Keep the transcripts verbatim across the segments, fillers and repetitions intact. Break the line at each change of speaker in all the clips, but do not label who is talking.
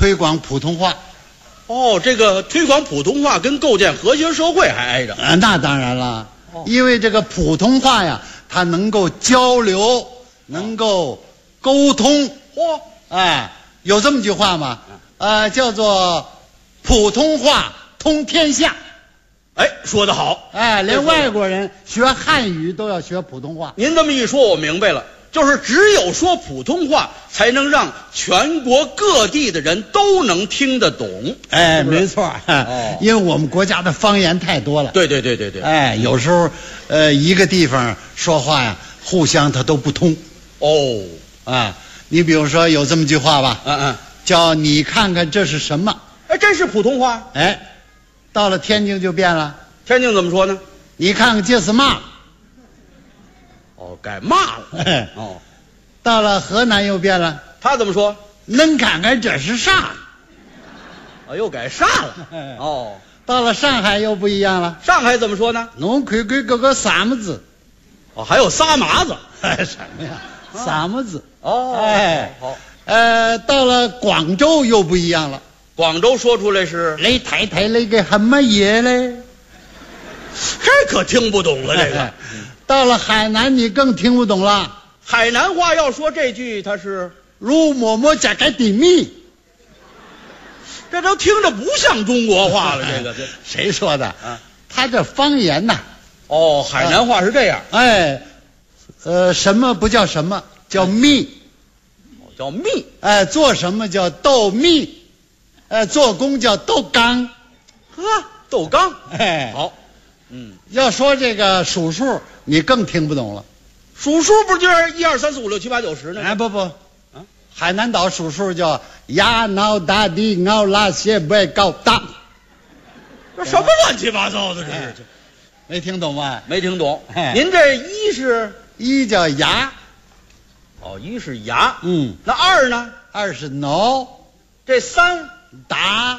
推广普通话。
哦，这个推广普通话跟构建和谐社会还挨着。
啊，那当然了，哦、因为这个普通话呀，它能够交流，能够沟通。
嚯、哦，
哎，有这么句话吗？呃，叫做普通话通天下。
哎，说得好。
哎，连外国人学汉语都要学普通话。
您这么一说，我明白了。就是只有说普通话，才能让全国各地的人都能听得懂。
哎，
是不是
没错。
哦，
因为我们国家的方言太多了。
对对对对对。
哎，有时候，呃，一个地方说话呀，互相它都不通。
哦，
啊，你比如说有这么句话吧，
嗯嗯，
叫你看看这是什么？
哎，这是普通话。
哎，到了天津就变了。
天津怎么说呢？
你看看这是嘛？
哦，改骂了。
哎，
哦，
到了河南又变了。
他怎么说？
恁看看这是啥？
哦，又改煞了。哦，
到了上海又不一样了。
上海怎么说呢？
侬看看这个啥么子？
哦，还有仨麻子。
哎，什么呀？啥么子？
哦，
哎，
好。
呃，到了广州又不一样了。
广州说出来是
雷太太那个什么爷嘞？
这可听不懂了。这个。
到了海南你更听不懂了。
海南话要说这句，它是
如馍馍加个底米，
这都听着不像中国话了。这个这
谁说的？
啊，
他这方言呐。
哦，海南话是这样。
哎，呃，什么不叫什么，叫蜜。
叫蜜。
哎，做什么叫斗蜜？哎，做工叫斗刚。
呵，斗刚。
哎，
好。嗯，
要说这个数数，你更听不懂了。
数数不就是一二三四五六七八九十呢？
哎，不不，啊，海南岛数数叫呀脑大地脑拉斜背高大。
这什么乱七八糟的？这是，
没听懂吗？
没听懂。您这一是
一叫牙。
哦，一是牙。
嗯，
那二呢？
二是挠。
这三
打。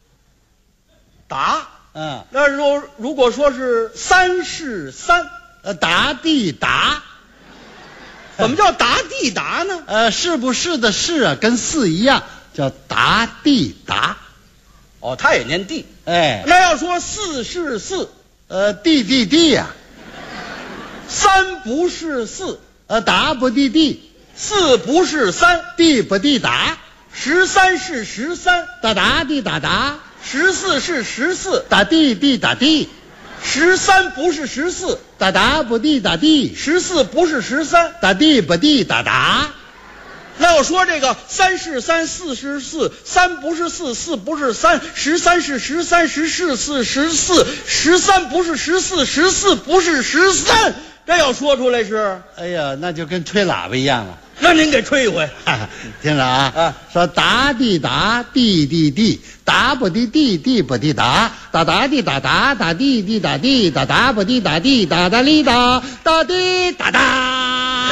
打。
嗯，
那如如果说是三是三，
呃，打地打。
怎么叫打地打呢？
呃，是不是的是啊，跟四一样，叫打地打。
哦，他也念地。
哎，
那要说四是四，
呃，地地地呀、啊。
三不是四，
呃，打不地地。
四不是三，
地不地打。
十三是十三，
打打地打打。
十四是十四，
打地地打地。
十三不是十四，
打打不地打地。
十四不是十三，
打地不地打打。
那要说这个三是三，四是四，三不是四，四不是三，十三是十三，十四是十四，十三不是十四，十四不是十三，这要说出来是，
哎呀，那就跟吹喇叭一样了。
那您给吹一回。
听着啊，啊，说打地打地地地，打不地地地不地打，打打地打打打地地打地，打打不地打地打打哩打打地打打。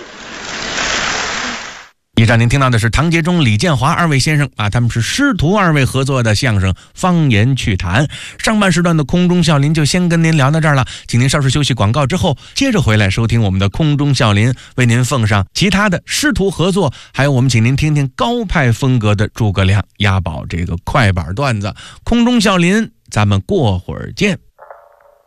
以上您听到的是唐杰忠、李建华二位先生啊，他们是师徒二位合作的相声《方言趣谈》。上半时段的空中笑林就先跟您聊到这儿了，请您稍事休息广告之后，接着回来收听我们的空中笑林，为您奉上其他的师徒合作，还有我们请您听听高派风格的诸葛亮、押宝这个快板段子。空中笑林，咱们过会儿见。